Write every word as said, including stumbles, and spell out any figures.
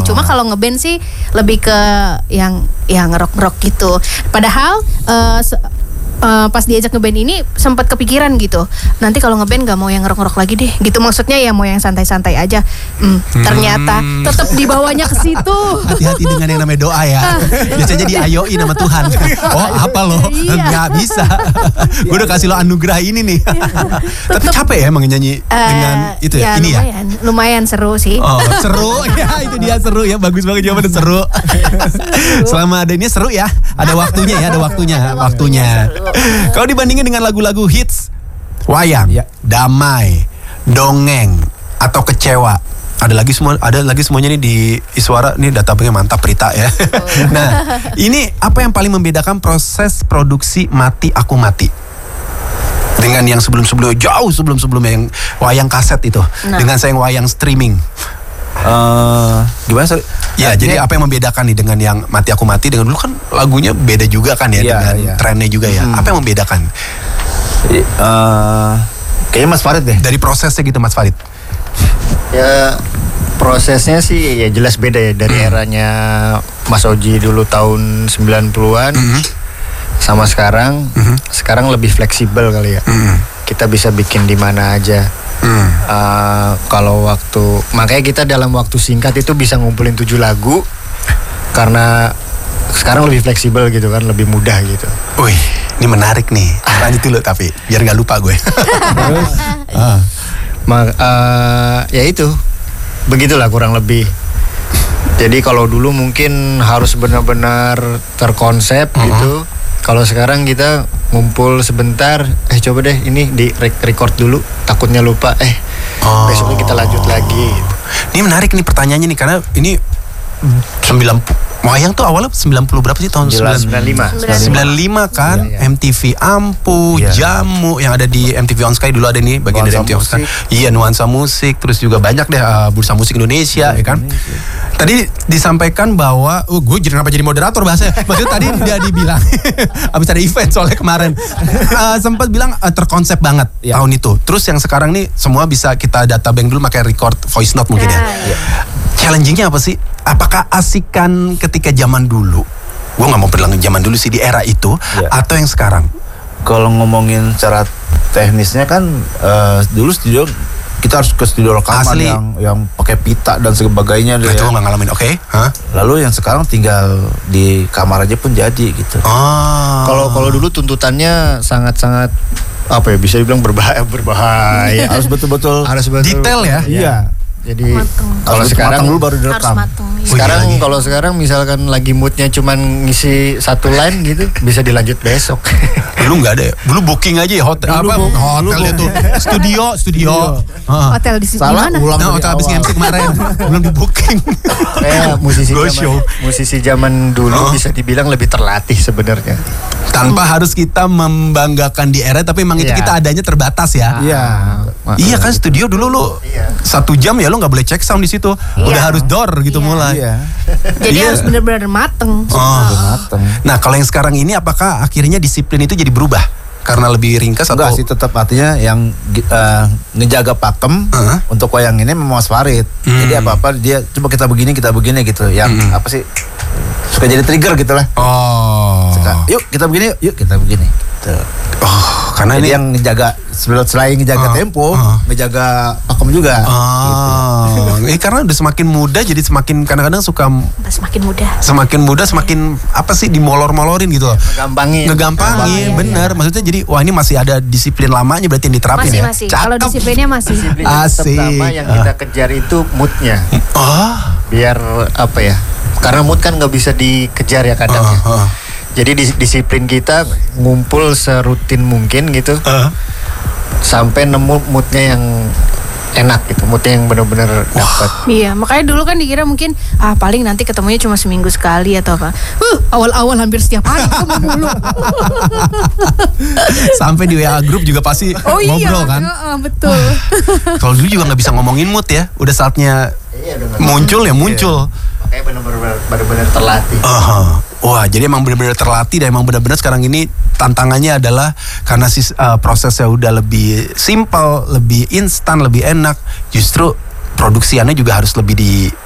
Cuma kalau ngeband sih lebih ke yang yang rock-rock gitu. Padahal uh, Uh, pas diajak ngeband ini sempat kepikiran gitu. Nanti kalau ngeband nggak mau yang ngerok-ngerok lagi deh. Gitu maksudnya ya mau yang santai-santai aja. Hmm, ternyata Hmm. tetap dibawanya ke situ. Hati-hati dengan yang namanya doa ya. Biasanya diayoin sama Tuhan. Oh apa lo? Iya. Nggak bisa. Gue udah kasih lo anugerah ini nih. Tapi capek ya emang nyanyi Uh, dengan itu ya, ya ini lumayan, ya. lumayan seru sih. Oh seru ya, itu dia seru ya, bagus banget jawabannya, seru. Selama ada ini seru ya, ada waktunya ya, ada waktunya, waktunya. Kalau dibandingin dengan lagu-lagu hits, wayang, Ya. damai, dongeng, atau kecewa, ada lagi semua, ada lagi semuanya nih di Iswara, nih database mantap Rita ya. Nah, ini apa yang paling membedakan proses produksi Mati Aku Mati dengan yang sebelum-sebelumnya, jauh sebelum-sebelumnya yang wayang kaset itu, Nah. dengan saya yang wayang streaming? Uh, gimana sorry? Ya, jadi apa yang membedakan nih dengan yang Mati Aku Mati dengan dulu kan lagunya beda juga kan ya, Iya, dengan iya. trennya juga ya. Hmm. Apa yang membedakan Uh, kayaknya Mas Farid deh. dari prosesnya gitu, Mas Farid? Ya prosesnya sih ya jelas beda ya dari eranya Mas Oji dulu tahun sembilan puluhan Mhm. sama sekarang. Mhm. Sekarang lebih fleksibel kali ya. Hmm. Kita bisa bikin di mana aja. Hmm. Uh, kalau waktu makanya kita dalam waktu singkat itu bisa ngumpulin tujuh lagu karena sekarang lebih fleksibel gitu kan, lebih mudah gitu. Wih, ini menarik nih. Lanjut dulu tapi biar nggak lupa gue. Ah. Ma- uh, ya itu begitulah kurang lebih. Jadi kalau dulu mungkin harus benar-benar terkonsep Mhm. gitu. Kalau sekarang kita ngumpul sebentar, eh coba deh ini di rek- record dulu, takutnya lupa, eh Oh. besoknya kita lanjut lagi. Gitu. Ini menarik nih pertanyaannya nih, karena ini sembilan puluh wayang tuh awalnya sembilan puluh berapa sih tahun sembilan puluh lima. sembilan puluh lima kan, Iya, iya. M T V Ampu, Iya. Jamu yang ada di M T V On Sky dulu ada nih bagian Nuansa dari M T V On Sky. Musik. Iya, Nuansa Musik, terus juga banyak deh uh, Bursa Musik Indonesia ya kan. Tadi disampaikan bahwa, oh, gue jadi kenapa jadi moderator bahasanya? Maksudnya tadi dia dibilang abis ada event soalnya kemarin uh, sempat bilang uh, terkonsep banget Iya. tahun itu. Terus yang sekarang nih semua bisa kita data bank dulu pakai record voice note mungkin ya. Nah, iya. Challengingnya apa sih? Apakah asikan ketika zaman dulu? Gue nggak mau bilang zaman dulu sih, di era itu Iya. atau yang sekarang? Kalau ngomongin cara teknisnya kan uh, dulu studio kita harus ke studio rekaman Asli. yang yang pakai pita dan sebagainya Nah, deh itu ya. gue nggak ngalamin. Oke, hah? Lalu yang sekarang tinggal di kamar aja pun jadi gitu. Oh. Kalau kalau dulu tuntutannya sangat-sangat apa ya, bisa dibilang berbahaya berbahaya. Harus betul-betul Harus betul. Detail ya? Iya. Jadi Mateng. kalau Harus sekarang matang dulu baru Harus direkam. mateng. iya. Sekarang iya lagi. kalau sekarang misalkan lagi moodnya cuman ngisi satu line gitu, bisa dilanjut besok. Dulu nggak ada ya? Dulu booking aja ya hotel Dulu apa? book- hotel dulu itu book- studio studio. Heeh. Hotel di situ Salah, mana? ulang Nah, dari hotel habis awal. nge-M C kemarin belum di booking. Kayak musisi Go zaman, show. musisi zaman dulu Oh. bisa dibilang lebih terlatih sebenarnya. Tanpa harus kita membanggakan di era, tapi emang itu Iya. kita adanya terbatas ya. Iya. Iya kan, studio dulu lu Iya. satu jam ya lu nggak boleh cek sound di situ, udah Iya. harus door gitu Iya. mulai. Iya. Jadi Iya. harus benar-benar mateng. Oh. Mateng. Nah kalau yang sekarang ini apakah akhirnya disiplin itu jadi berubah karena lebih ringkas Enggak atau? sih, tetap artinya yang uh, ngejaga pakem Heeh. untuk wayang ini memang Mas Farid. Hmm. Jadi apa-apa dia coba kita begini kita begini gitu. Yang Hmm. apa sih suka jadi trigger gitu lah. Oh. Suka, yuk kita begini, yuk kita begini. Gitu. Oh, karena Jadi ini yang ngejaga sebelum selain ngejaga Oh, tempo, oh. ngejaga pakem juga. Oh, eh, karena udah semakin muda jadi semakin kadang-kadang suka Semakin mudah. semakin muda semakin apa sih dimolor-molorin gitu loh. Gampangin. Ngegampangin, Oh, iya, bener. Maksudnya jadi wah ini masih ada disiplin lamanya berarti yang diterapin Masih ya. masih. Cakep. Kalau disiplinnya masih. Disiplin Asik. pertama yang kita kejar itu moodnya. Oh, Biar apa ya? Karena mood kan nggak bisa dikejar ya kadang. ya. oh, oh. Jadi dis- disiplin kita ngumpul serutin mungkin gitu Uh. sampai nemu moodnya yang enak gitu, moodnya yang benar-benar dapat. Iya, makanya dulu kan dikira mungkin ah paling nanti ketemunya cuma seminggu sekali atau apa. Uh, awal-awal hampir setiap hari ketemu mulu. Sampai di W A group juga pasti Oh iya, ngobrol kan. heeh, betul. Kalau dulu juga nggak bisa ngomongin mood ya. Udah saatnya Iya, udah nggak- muncul ya muncul. Makanya benar-benar benar-benar terlatih. Aha. Wah, jadi emang benar-benar terlatih dan emang benar-benar sekarang ini tantangannya adalah karena sis, uh, prosesnya udah lebih simpel, lebih instan, lebih enak. Justru produksiannya juga harus lebih di